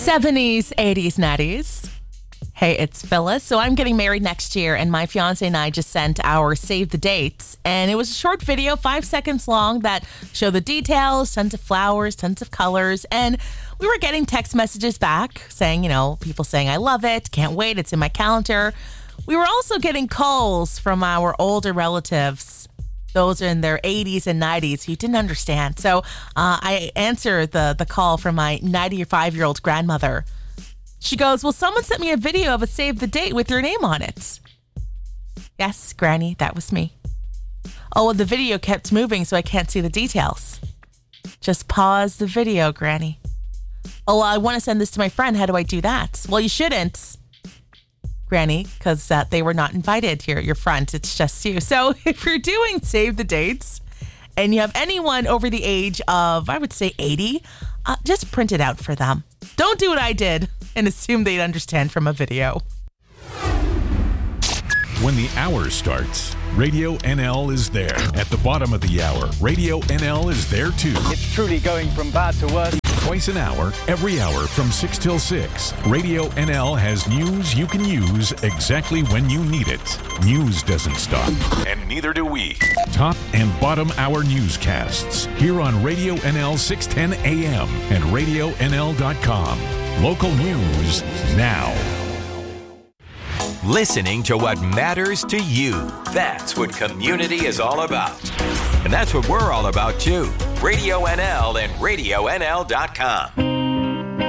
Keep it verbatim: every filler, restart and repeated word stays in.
seventies, eighties, nineties. Hey, it's Phyllis. So I'm getting married next year, and my fiance and I just sent our save the dates. And it was a short video, five seconds long, that showed the details, tons of flowers, tons of colors. And we were getting text messages back saying, you know, people saying, I love it, can't wait, it's in my calendar. We were also getting calls from our older relatives, those in their eighties and nineties who didn't understand. So uh, I answered the, the call from my ninety-five-year-old grandmother. She goes, well, someone sent me a video of a save the date with your name on it. Yes, Granny, that was me. Oh, well, the video kept moving, so I can't see the details. Just pause the video, Granny. Oh, well, I want to send this to my friend. How do I do that? Well, you shouldn't, Granny, because uh, they were not invited here, your friend. It's just you. So if you're doing save the dates and you have anyone over the age of, I would say, eighty, uh, just print it out for them. Don't do what I did and assume they'd understand from a video. When the hour starts, Radio N L is there. At the bottom of the hour, Radio N L is there too. It's truly going from bad to worse. Twice an hour, every hour from six till six. Radio N L has news you can use exactly when you need it. News doesn't stop, and neither do we. Top and bottom hour newscasts here on Radio N L six ten A M and radio n l dot com. Local news now. Listening to what matters to you. That's what community is all about. And that's what we're all about, too. Radio N L and radio n l dot com.